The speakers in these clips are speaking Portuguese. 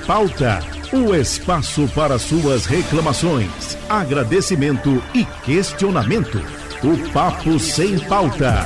Pauta, o espaço para suas reclamações, agradecimento e questionamento. O Papo Sem Pauta.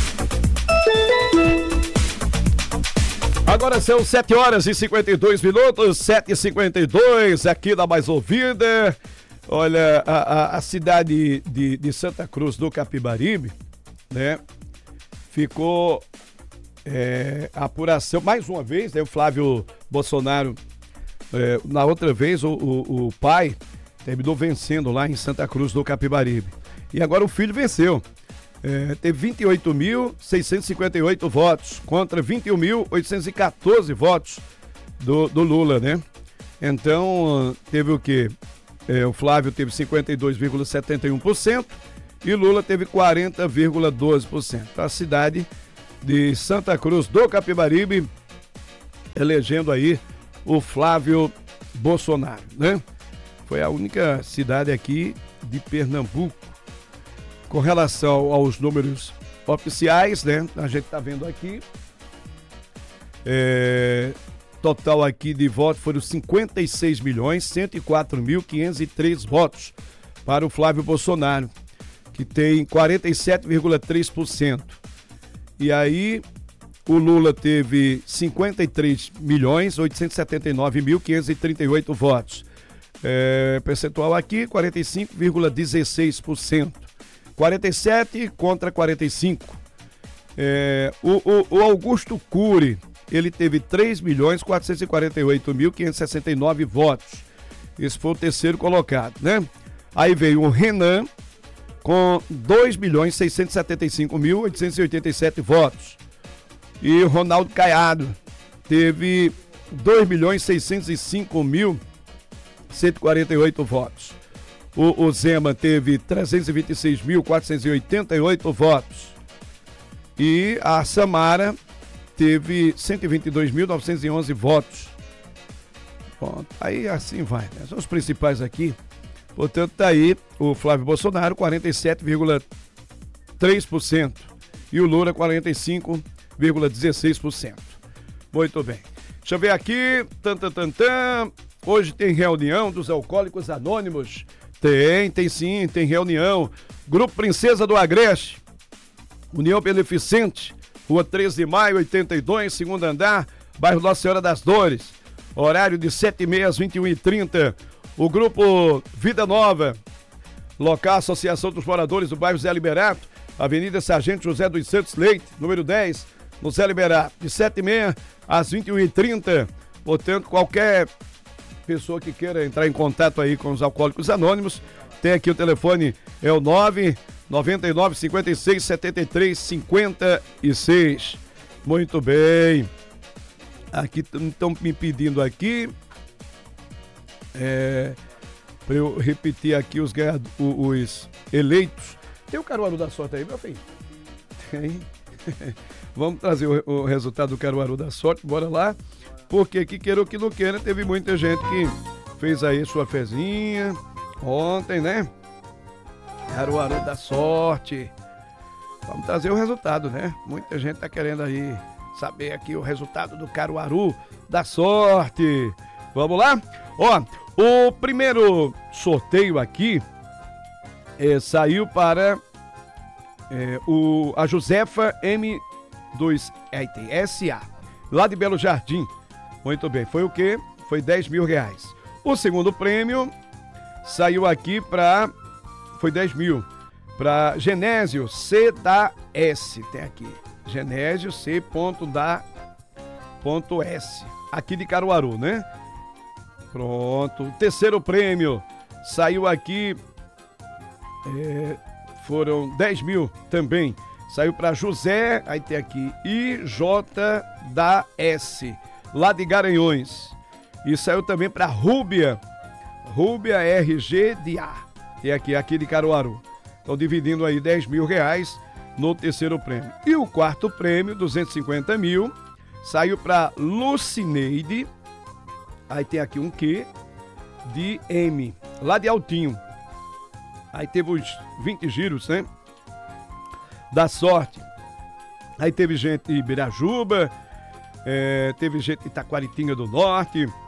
Agora são 7h52, 7h52, aqui na Mais Ouvida. Olha, a cidade de Santa Cruz do Capibaribe, né? Ficou a apuração, mais uma vez, né? O Flávio Bolsonaro, na outra vez, o pai terminou vencendo lá em Santa Cruz do Capibaribe. E agora o filho venceu. Teve 28.658 votos contra 21.814 votos do Lula, né? Então, teve o quê? O Flávio teve 52,71% e Lula teve 40,12%. A cidade de Santa Cruz do Capibaribe elegendo aí o Flávio Bolsonaro, né? Foi a única cidade aqui de Pernambuco. Com relação aos números oficiais, né? A gente tá vendo aqui. Total aqui de votos foram 56.104.503 votos para o Flávio Bolsonaro, que tem 47,3%. E aí o Lula teve 53.879.538 votos. Percentual aqui, 45,16%. 47 contra 45. O Augusto Cury, ele teve 3.448.569 votos. Esse foi o terceiro colocado, né? Aí veio o Renan com 2.675.887 votos. E o Ronaldo Caiado teve 2.605.148 votos. O Zema teve 326.488 votos. E a Samara teve 122.911 votos. Bom, aí assim vai, né? São os principais aqui. Portanto, tá aí o Flávio Bolsonaro, 47,3%. E o Lula, 45,16%. Muito bem. Deixa eu ver aqui. Hoje tem reunião dos Alcoólicos Anônimos. Tem sim, tem reunião. Grupo Princesa do Agreste, União Beneficente, Rua 13 de Maio, 82, segundo andar, bairro Nossa Senhora das Dores. Horário de 7h30 às 21h30. O Grupo Vida Nova, local Associação dos Moradores do bairro Zé Liberato, Avenida Sargento José dos Santos Leite, número 10, no Zé Liberato, de 7h30 às 21h30. Portanto, qualquer pessoa que queira entrar em contato aí com os Alcoólicos Anônimos, tem aqui o telefone, é o 999 56 73 56. Muito bem. Aqui estão me pedindo aqui para eu repetir aqui os eleitos. Tem o Caruaru da Sorte aí, meu filho? Tem. Vamos trazer o resultado do Caruaru da Sorte, bora lá. Porque que queira ou que não queira, teve muita gente que fez aí sua fezinha ontem, né? Caruaru da Sorte. Vamos trazer o resultado, né? Muita gente tá querendo aí saber aqui o resultado do Caruaru da Sorte. Vamos lá? Ó, o primeiro sorteio aqui saiu para a Josefa M2SA, lá de Belo Jardim. Muito bem, foi o quê? Foi R$10.000. O segundo prêmio saiu aqui foi 10 mil, para Genésio C da S, tem aqui, Genésio C da S, aqui de Caruaru, né? Pronto, o terceiro prêmio saiu aqui, foram 10 mil também, saiu para José, aí tem aqui, IJ da S, lá de Garanhões. E saiu também para Rúbia RG de A. E aqui de Caruaru. Estão dividindo aí R$10.000 no terceiro prêmio. E o quarto prêmio, 250 mil, saiu para Lucineide. Aí tem aqui um Q de M, lá de Altinho. Aí teve os 20 giros, né? Da sorte. Aí teve gente de Ibirajuba, teve gente de Taquaritinga do Norte,